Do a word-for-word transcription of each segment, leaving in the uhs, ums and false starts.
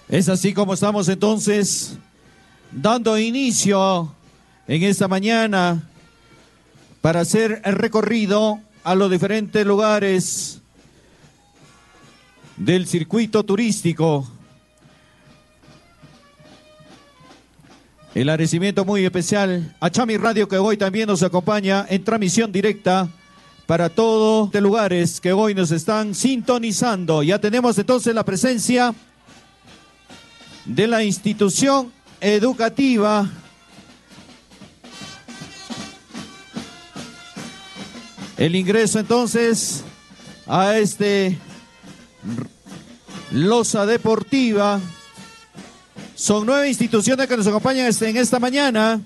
Es así como estamos entonces dando inicio en esta mañana para hacer el recorrido a los diferentes lugares del circuito turístico. El agradecimiento muy especial a Chami Radio, que hoy también nos acompaña en transmisión directa para todos los lugares que hoy nos están sintonizando. Ya tenemos entonces la presencia de la institución educativa el ingreso entonces a este losa deportiva. Son nueve instituciones que nos acompañan en esta mañana.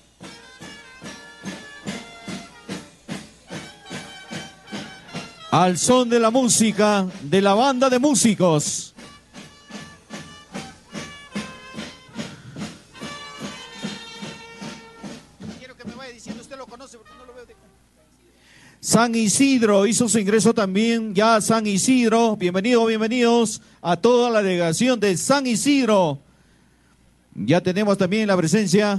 Al son de la música de la banda de músicos. Quiero que me vaya diciendo, usted lo conoce porque no lo veo de... San Isidro hizo su ingreso también ya San Isidro. Bienvenidos, bienvenidos a toda la delegación de San Isidro. Ya tenemos también la presencia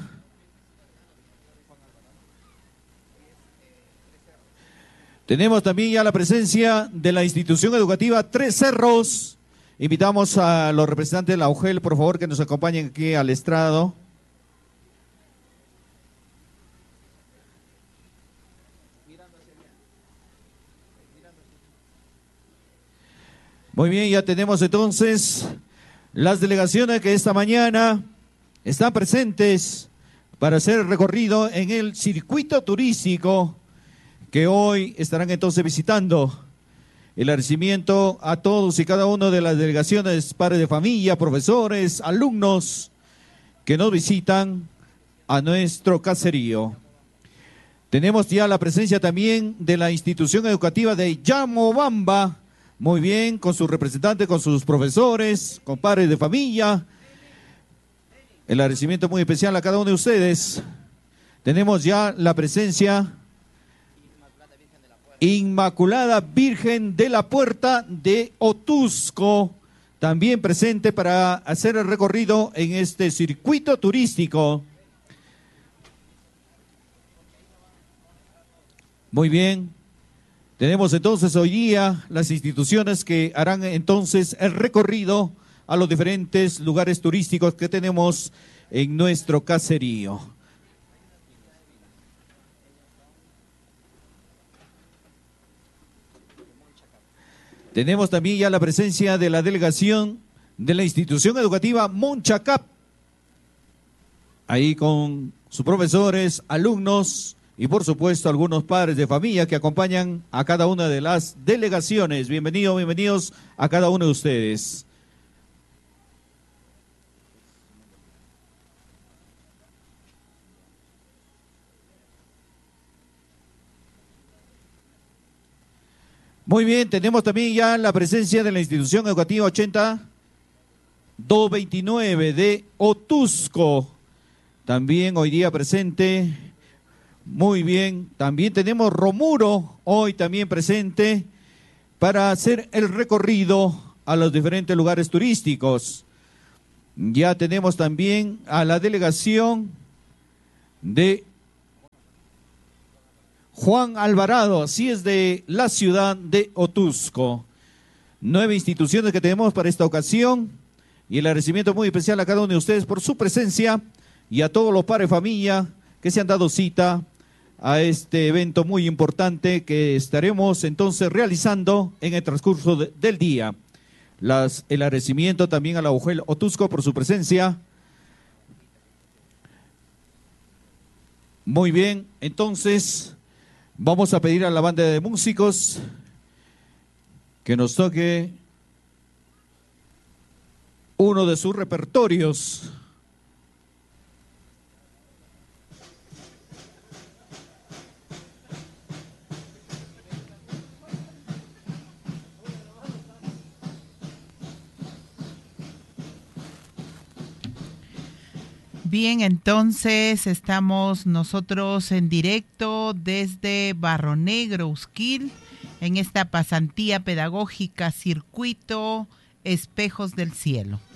Tenemos también ya la presencia de la institución educativa Tres Cerros. Invitamos a los representantes de la U G E L, por favor, que nos acompañen aquí al estrado. Muy bien, ya tenemos entonces las delegaciones que esta mañana están presentes para hacer el recorrido en el circuito turístico que hoy estarán entonces visitando. El agradecimiento a todos y cada uno de las delegaciones, padres de familia, profesores, alumnos que nos visitan a nuestro caserío. Tenemos ya la presencia también de la institución educativa de Yamobamba, muy bien, con sus representantes, con sus profesores, con padres de familia. El agradecimiento muy especial a cada uno de ustedes. Tenemos ya la presencia Inmaculada Virgen de la Puerta de Otusco, también presente para hacer el recorrido en este circuito turístico. Muy bien. Tenemos entonces hoy día las instituciones que harán entonces el recorrido a los diferentes lugares turísticos que tenemos en nuestro caserío. Tenemos también ya la presencia de la delegación de la institución educativa Monchacap, ahí con sus profesores, alumnos y por supuesto algunos padres de familia que acompañan a cada una de las delegaciones. Bienvenidos, bienvenidos a cada uno de ustedes. Muy bien, tenemos también ya la presencia de la institución educativa ochenta doscientos veintinueve de Otusco, también hoy día presente. Muy bien, también tenemos Romuro, hoy también presente, para hacer el recorrido a los diferentes lugares turísticos. Ya tenemos también a la delegación de Juan Alvarado, así es, de la ciudad de Otusco. Nueve instituciones que tenemos para esta ocasión y el agradecimiento muy especial a cada uno de ustedes por su presencia y a todos los padres de familia que se han dado cita a este evento muy importante que estaremos entonces realizando en el transcurso de, del día. Las, el agradecimiento también a la U G E L Otusco por su presencia. Muy bien, entonces vamos a pedir a la banda de músicos que nos toque uno de sus repertorios. Bien, entonces estamos nosotros en directo desde Barro Negro, Usquil, en esta pasantía pedagógica Circuito Espejos del Cielo.